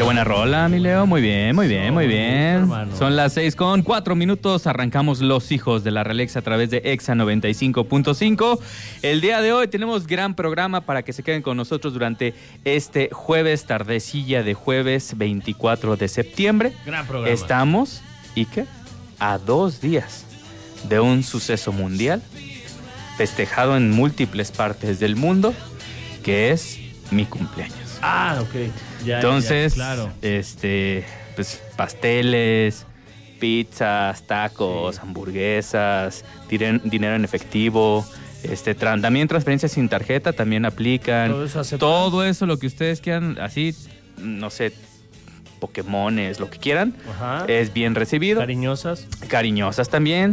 buena rola, mi Leo. Muy bien, muy bien, muy bien. Son las 6:04. Arrancamos Los Hijos de la Realexa a través de Exa 95.5. El día de hoy tenemos gran programa para que se queden con nosotros durante este jueves, tardecilla de jueves 24 de septiembre. Gran programa. Estamos, Ike, a 2 días de un suceso mundial festejado en múltiples partes del mundo, que es mi cumpleaños. Ah, ok. Entonces, claro. Pues pasteles, pizzas, tacos, hamburguesas, dinero en efectivo, también transferencias sin tarjeta también aplican. Todo eso, lo que ustedes quieran, así, no sé, Pokémones, lo que quieran, Ajá. Es bien recibido. Cariñosas también.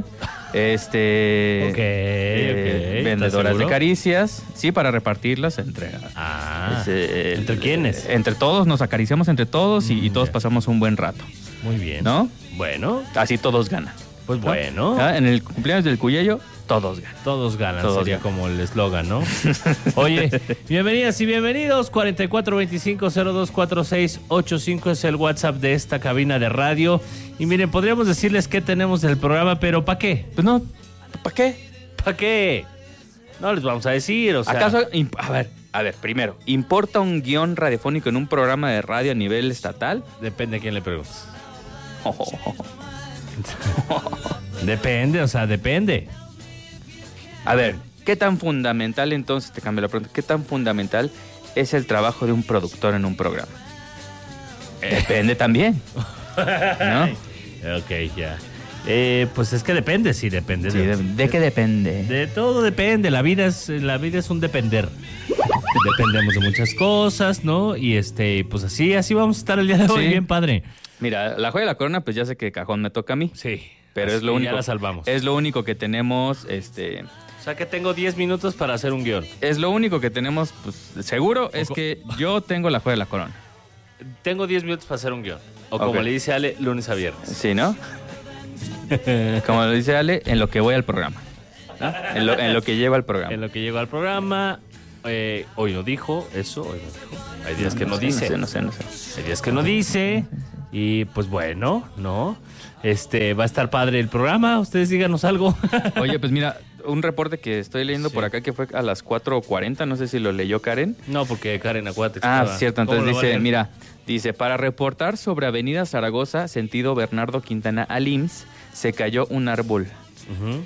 Vendedoras ¿seguro? de caricias, sí, para repartirlas entre. ¿Entre quiénes? Entre todos, nos acariciamos entre todos y todos pasamos un buen rato. Muy bien. ¿No? Bueno. Así todos ganan. Pues ¿no? bueno. ¿Ah? En el cumpleaños del Cuyello, todos ganan. Todos ganan, Todos sería ganan. como el eslogan, ¿no? Oye, bienvenidas y bienvenidos. 4425-024685 es el WhatsApp de esta cabina de radio. Y miren, podríamos decirles qué tenemos del programa, pero ¿para qué? Pues no, ¿para qué? ¿Para qué? No les vamos a decir, o sea... ¿Acaso, a ver, primero, ¿importa un guión radiofónico en un programa de radio a nivel estatal? Depende a quién le preguntes. Depende, o sea, depende. A ver, ¿qué tan fundamental, entonces, te cambio la pregunta, qué tan fundamental es el trabajo de un productor en un programa? Depende también, ¿no? Ok, ya. Pues es que depende, sí, depende. Sí, ¿de qué depende? De todo depende, la vida es un depender. Dependemos de muchas cosas, ¿no? Y pues así vamos a estar el día de hoy, Sí. bien padre. Mira, la joya de la corona, pues ya sé que cajón me toca a mí. Sí. Pero así es lo único. Ya la salvamos. Es lo único que tenemos, O sea que tengo 10 minutos para hacer un guión. Es lo único que tenemos, pues, seguro, es que yo tengo la joya de la corona. Tengo 10 minutos para hacer un guión. O Ok. como le dice Ale, lunes a viernes. Sí, ¿no? Como lo dice Ale, en lo que voy al programa. ¿No? En lo que lleva al programa. En lo que llegó al programa, hoy no dijo eso, hoy no dijo. Hay días que no dice. No sé. Hay días que no dice. Y pues bueno, ¿no? Va a estar padre el programa. Ustedes díganos algo. Oye, pues mira, un reporte que estoy leyendo Sí. por acá que fue a las 4:40, no sé si lo leyó Karen. No, porque Karen, acuérdate. que Ah, estaba- cierto, ¿Cómo entonces lo va a dice, leer? mira, dice, para reportar sobre Avenida Zaragoza, sentido Bernardo Quintana al IMSS, se cayó un árbol Ujú.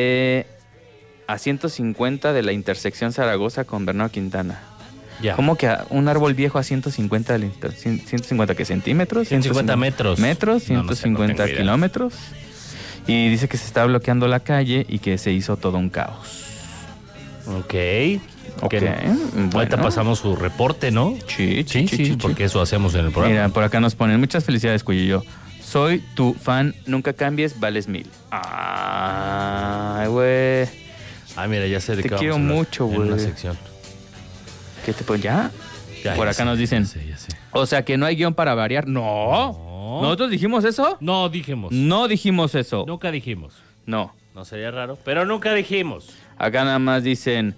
a 150 de la intersección Zaragoza con Bernardo Quintana. Ya. ¿Cómo que un árbol viejo a 150 de la 150 qué centímetros? 150 metros. Metros, No, no sé, no 150 tengo idea. kilómetros. Y dice que se está bloqueando la calle y que se hizo todo un caos. Ok. Ok, Ahorita bueno. pasamos su reporte, ¿no? Sí, Porque eso hacemos en el programa. Mira, por acá nos ponen muchas felicidades, Cuyillo. Soy tu fan, nunca cambies, vales 1000. Ay, güey. Ah, mira, ya sé de Te qué quiero vamos a hablar mucho, en una güey. sección. ¿Qué te pones? ¿Ya? Ya, Por ya acá sé, nos dicen. Ya sé. O sea, que no hay guión para variar. No. No. ¿Nosotros dijimos eso? No dijimos. No dijimos eso. Nunca dijimos. No. No sería raro, pero nunca dijimos. Acá nada más dicen,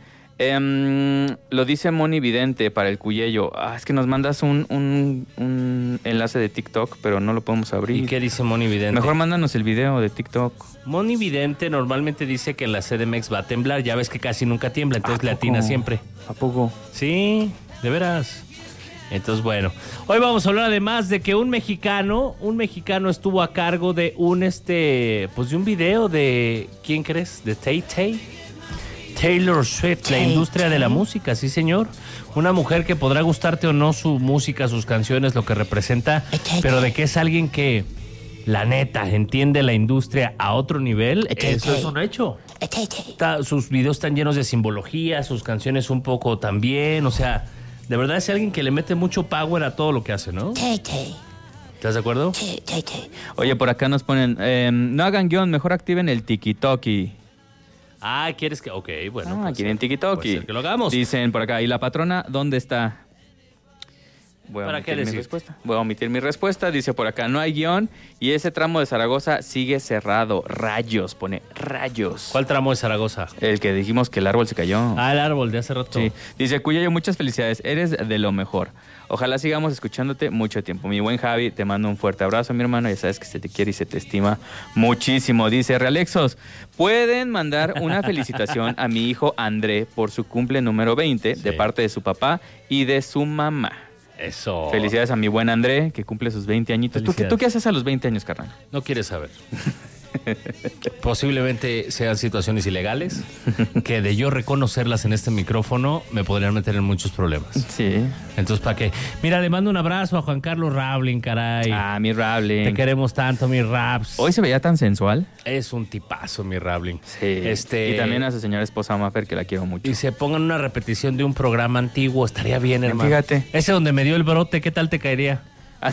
lo dice Moni Vidente para el Cuyello. Es que nos mandas un enlace de TikTok, pero no lo podemos abrir. ¿Y qué dice Moni Vidente? Mejor mándanos el video de TikTok. Moni Vidente normalmente dice que la CDMX va a temblar. Ya ves que casi nunca tiembla, entonces le ¿A atina poco? siempre. ¿A poco? Sí, de veras. Entonces, bueno, hoy vamos a hablar además de que un mexicano estuvo a cargo de pues de un video de, ¿quién crees? De Taylor Swift, la industria de la música, sí señor. Una mujer que podrá gustarte o no su música, sus canciones, lo que representa, pero de que es alguien que, la neta, entiende la industria a otro nivel, eso es un hecho. Sus videos están llenos de simbología, sus canciones un poco también, o sea, de verdad es alguien que le mete mucho power a todo lo que hace, ¿no? ¿Estás de acuerdo? Oye, por acá nos ponen, no hagan guión, mejor activen el tiki-toki. Ah, ¿quieres que...? Ok, bueno. Quieren tiki-toki. puede ser que lo hagamos. Dicen por acá, ¿y la patrona dónde está? Voy a ¿Para omitir qué mi decir? respuesta. Voy a omitir mi respuesta. Dice por acá, no hay guión y ese tramo de Zaragoza sigue cerrado. Rayos, pone rayos. ¿Cuál tramo de Zaragoza? El que dijimos que el árbol se cayó. Ah, el árbol de hace rato. Sí. Dice, Cuyayo, muchas felicidades. Eres de lo mejor. Ojalá sigamos escuchándote mucho tiempo. Mi buen Javi, te mando un fuerte abrazo, mi hermano. Ya sabes que se te quiere y se te estima muchísimo. Dice, Realexos, ¿pueden mandar una felicitación a mi hijo André por su cumple número 20 de Sí. parte de su papá y de su mamá? Eso. Felicidades a mi buen André, que cumple sus 20 añitos. Felicidades. ¿Tú qué haces a los 20 años, carnal? No quieres saber. Posiblemente sean situaciones ilegales que de yo reconocerlas en este micrófono me podrían meter en muchos problemas. Sí. Entonces, ¿para qué? Mira, le mando un abrazo a Juan Carlos Rabling, caray. Ah, mi Rabling. Te queremos tanto, mi Raps. Hoy se veía tan sensual. Es un tipazo, mi Rabling. Sí. Y Y también a su señora esposa Mafer, que la quiero mucho. Y se pongan una repetición de un programa antiguo. Estaría bien, hermano. Fíjate. Ese donde me dio el brote, ¿qué tal te caería?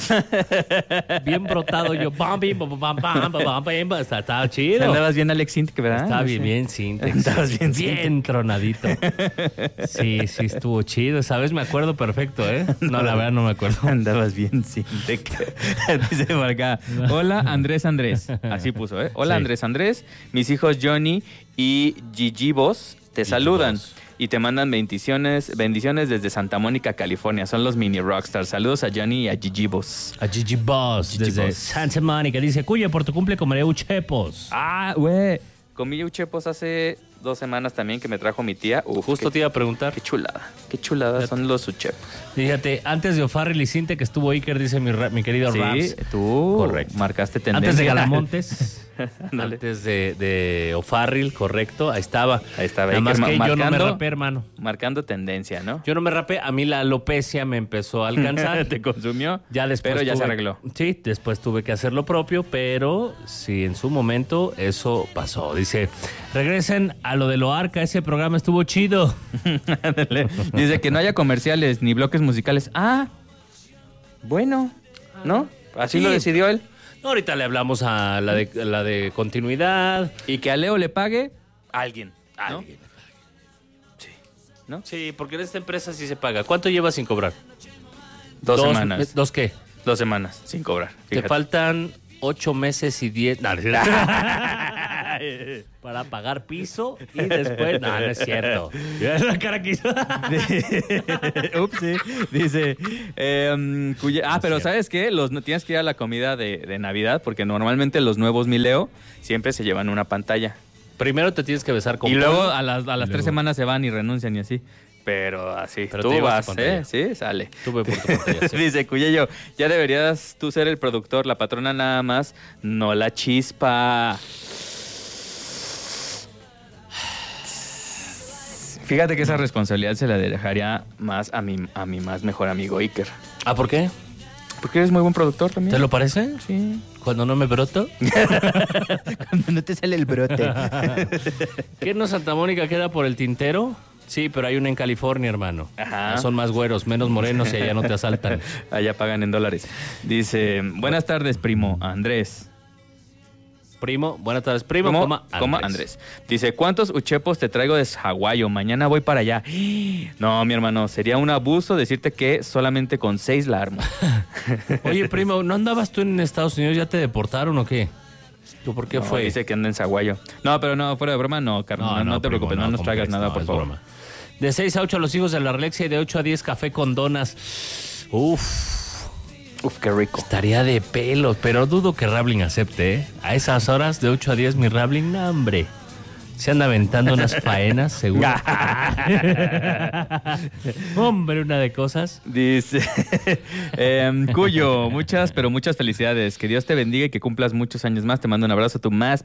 Bien brotado yo. Bam, bim, bam, bam, bam, bam, bam. Estaba chido. Andabas bien Alex Sintek, ¿verdad? Estaba Sí. bien Sintex. Estabas bien Bien tronadito. Sí, sí, estuvo chido. ¿Sabes? Me acuerdo perfecto, ¿eh? No, la verdad no me acuerdo. Andabas bien Sintek. Dice por acá. Hola Andrés Andrés. Así puso, ¿eh? Hola Sí. Andrés Andrés. Mis hijos Johnny y Gigi Boss te saludan. Boss. Y te mandan bendiciones desde Santa Mónica, California. Son los mini rockstars. Saludos a Johnny y a Gigi Boss. A Gigi Boss, Gigi desde Boss. Santa Mónica. Dice, Cuya, por tu cumple comeré uchepos. Ah, güey. Comí uchepos hace 2 semanas también que me trajo mi tía. Uf, Justo qué, te iba a preguntar. qué chulada. Qué chulada son los uchepos. Fíjate, antes de O'Farrill y Sinte que estuvo Iker, dice mi querido Sí, Raps. tú Correcto. marcaste tendencia. Antes de Galamontes. Ándale. Antes de O'Farrill, correcto. Ahí estaba. Ahí estaba Nada más Iker que yo no me marcando- rapé, hermano. Marcando tendencia, ¿no? Yo no me rapé. A mí la alopecia me empezó a alcanzar. Te consumió. Ya después Pero ya se tuve- arregló. Sí, después tuve que hacer lo propio, pero sí, en su momento eso pasó. Dice, regresen a lo de Loarca, ese programa estuvo chido. Ándale. Dice que no haya comerciales ni bloques musicales. Ah, bueno, ¿no? Así Sí. lo decidió él. No, ahorita le hablamos a la de continuidad. Y que a Leo le pague alguien. ¿no? Alguien. Sí. ¿No? Sí, porque en esta empresa sí se paga. ¿Cuánto llevas sin cobrar? 2 semanas. ¿Dos qué? 2 semanas sin cobrar. Te Fíjate. faltan 8 meses y 10... No, para pagar piso y después... No, no es cierto. Mira la cara que hizo. Ups, sí. Dice, pero ¿sabes qué? Tienes que ir a la comida de Navidad porque normalmente los nuevos Mileo siempre se llevan una pantalla. Primero te tienes que besar con Y luego Paul. a las 3 semanas se van y renuncian y así. Pero así, Pero tú te llevas vas, tu pantalla. Sí, sale. Tuve por tu pantalla, sí. Dice Cuyello, ya deberías tú ser el productor, la patrona nada más, no la chispa. Fíjate que esa responsabilidad se la dejaría más a mi más mejor amigo Iker. ¿Ah, por qué? Porque eres muy buen productor también. ¿Te lo parece? Sí. Cuando no me broto. Cuando no te sale el brote. ¿Qué no Santa Mónica queda por el tintero? Sí, pero hay una en California, hermano. Ajá. Son más güeros, menos morenos y allá no te asaltan. Allá pagan en dólares. Dice, buenas tardes, primo Andrés. Primo, buenas tardes, primo, Coma Andrés. Dice, ¿cuántos uchepos te traigo de Hawái? Mañana voy para allá. No, mi hermano, sería un abuso decirte que solamente con 6 la armo. Oye, primo, ¿no andabas tú en Estados Unidos? ¿Ya te deportaron o qué? ¿Tú por qué No, fue? dice que anda en Saguayo. No, pero no, fuera de broma, no, carnal. No te primo, preocupes, no nos ¿cómo traigas crees? nada, No, por es favor. broma. De 6 a 8 a los hijos de la Relexia y de 8 a 10 café con donas. Uf, qué rico. Estaría de pelos, pero dudo que Rabling acepte, ¿eh? A esas horas de 8 a 10 mi Rabling, no, hombre. Se anda aventando unas faenas, seguro. Hombre, una de cosas. Dice, Cuyo, muchas felicidades. Que Dios te bendiga y que cumplas muchos años más. Te mando un abrazo. Tu más,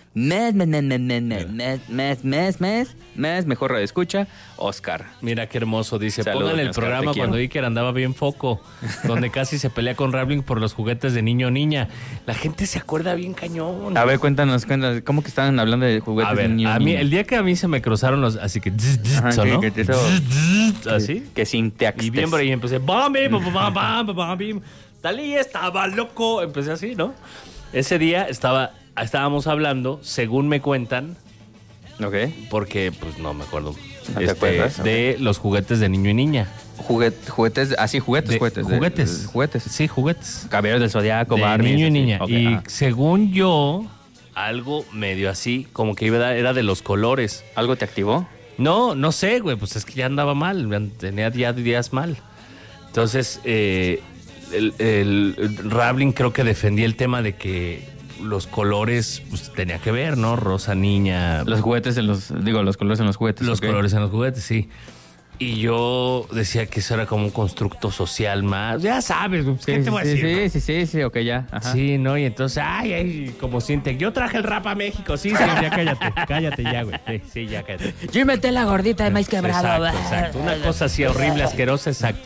mejor radio escucha, Oscar. Mira qué hermoso, dice. Saludos, Pongan el Oscar, programa te quiero. cuando Iker andaba bien foco, donde casi se pelea con Rabling por los juguetes de niño o niña. La gente se acuerda bien cañón. A ver, cuéntanos, ¿cómo que estaban hablando de juguetes A ver, de niño? a mí, el día que a mí se me cruzaron los... Así que... Ajá, sonó. que eso- Así. Que sin te Y bien por ahí empecé, bam, bam, bam, bam, bam, bam. Dalí estaba loco. Empecé así, ¿no? Ese día estábamos hablando, según me cuentan, Ok. porque pues no me acuerdo ¿No te acuerdas? De los juguetes de niño y niña. Juguetes, juguetes. Juguetes. Sí, juguetes. Caballeros del Zodiaco, De Barbie. niño y niña. Okay, y según yo, algo medio así, como que era de los colores. ¿Algo te activó? No sé, güey, pues es que ya andaba mal, tenía ya días mal. Entonces, el Raveling creo que defendía el tema de que los colores, pues tenía que ver, ¿no? Rosa, niña. Los colores en los juguetes. Los colores en los juguetes, sí. Y yo decía que eso era como un constructo social más. Ya sabes, pues, ¿qué te voy a decir? Sí, ok, ya. Ajá. Sí, ¿no? Y entonces, ay, como siente. Yo traje el rap a México. Sí, ya cállate ya, güey. Sí, ya cállate. Yo inventé la gordita de maíz quebrado. Exacto. Una cosa así horrible, asquerosa, exacto.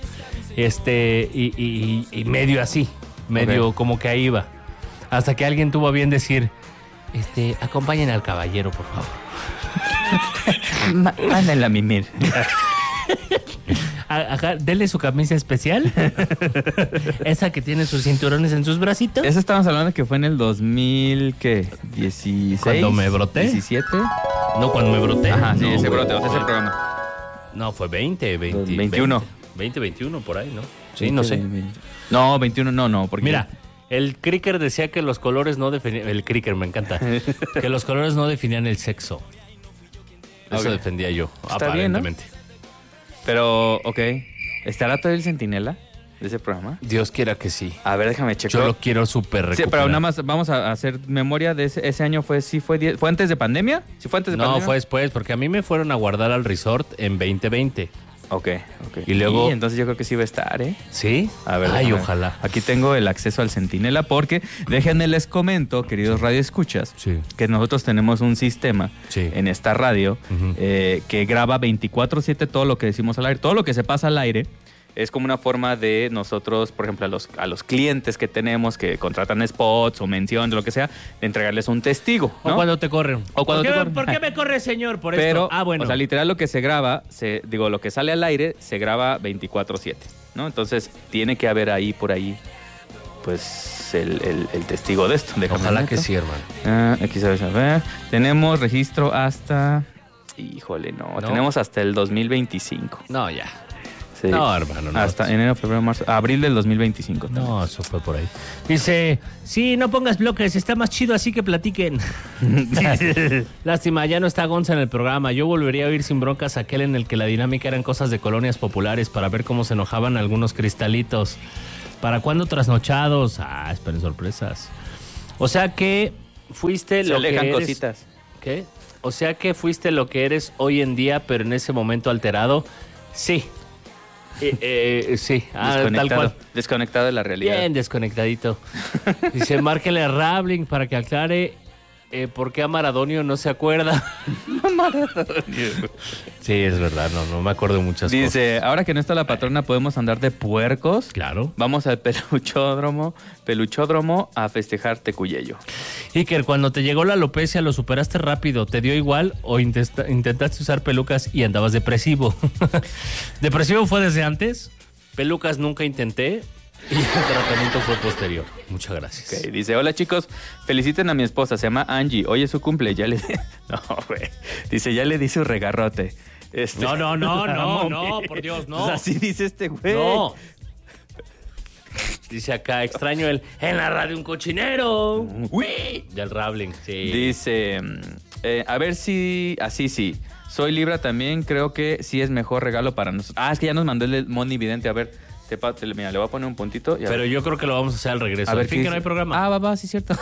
Y medio así, medio como que ahí iba. Hasta que alguien tuvo a bien decir, acompañen al caballero, por favor. Mándenla a mimir. Ajá, dele su camisa especial. Esa que tiene sus cinturones en sus bracitos. Eso estábamos hablando que fue en el 2000, ¿qué? 16. ¿Cuando me broté? 17. No, cuando me broté. Ajá, sí, no, ese güey, brote, o sea, ese programa. No, fue 21. 21 por ahí, ¿no? Sí, 20, no sé. 20. No, 21 no, porque... Mira, el Cricker decía que los colores no definían... El Cricker, me encanta. Que los colores no definían el sexo. Eso defendía yo, está aparentemente. Bien, ¿no? Pero, ok. ¿Estará todavía el Centinela de ese programa? Dios quiera que sí. A ver, déjame checar. Yo lo quiero súper recuperar. Sí, pero nada más vamos a hacer memoria de ese año. ¿Fue antes de pandemia? ¿Sí fue antes de pandemia? No, fue después, porque a mí me fueron a guardar al resort en 2020. Ok. Y luego... entonces yo creo que sí va a estar, ¿eh? ¿Sí? A ver, ay, ojalá. Aquí tengo el acceso al Centinela porque, déjenme les comento, queridos radioescuchas, sí, que nosotros tenemos un sistema en esta radio que graba 24/7 todo lo que decimos al aire, todo lo que se pasa al aire. Es como una forma de nosotros, por ejemplo, a los clientes que tenemos que contratan spots o menciones, lo que sea, de entregarles un testigo, ¿no? O cuando te corren. ¿Por qué me corre, señor? Por Pero, esto. Bueno. O sea, literal lo que se graba, lo que sale al aire, se graba 24/7, ¿no? Entonces, tiene que haber ahí, por ahí, pues, el testigo de esto. Ojalá que sí, hermano. Aquí sabes, a ver. Tenemos registro hasta... Híjole, no. Tenemos hasta el 2025. No, ya. Sí. No, hermano. No. Hasta enero, febrero, marzo, abril del 2025. También. No, eso fue por ahí. Dice, sí, no pongas bloques, está más chido así que platiquen. Lástima, ya no está Gonza en el programa. Yo volvería a oír sin broncas aquel en el que la dinámica eran cosas de colonias populares para ver cómo se enojaban algunos cristalitos. ¿Para cuándo trasnochados? Esperen sorpresas. O sea que fuiste lo que eres... cositas. ¿Qué? O sea que fuiste lo que eres hoy en día, pero en ese momento alterado. Sí. Sí, tal cual. Desconectado de la realidad. Bien desconectadito. Dice, márquenle a Raveling para que aclare por qué a Maradonio no se acuerda. Sí, es verdad, no me acuerdo de muchas cosas. Dice, ahora que no está la patrona, ¿podemos andar de puercos? Claro. Vamos al peluchódromo a festejar Tecuyello. Iker, cuando te llegó la alopecia, ¿lo superaste rápido? ¿Te dio igual o intentaste usar pelucas y andabas depresivo? ¿Depresivo fue desde antes? Pelucas nunca intenté y el tratamiento fue posterior. Muchas gracias. Okay, dice, hola chicos, feliciten a mi esposa, se llama Angie. Hoy es su cumple, ya le... No, güey. Dice, ya le di su regarrote. No, por Dios, no. Pues así dice este güey. No. Dice acá, extraño en la radio un cochinero. Uy. Del Raveling, sí. Dice, a ver si, así sí. Soy Libra también, creo que sí es mejor regalo para nosotros. Es que ya nos mandó el Moni Vidente, a ver. Mira, le voy a poner un puntito. Pero yo creo que lo vamos a hacer al regreso. A ver, al fin que no hay programa. Va, sí es cierto.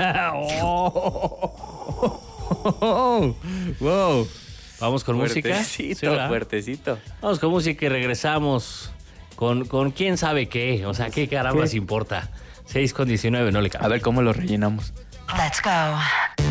Wow. Vamos con música. Fuertecito. Vamos con música y regresamos con quién sabe qué. O sea, qué carambas importa. 6:19, no le cabe. A ver cómo lo rellenamos. Let's go.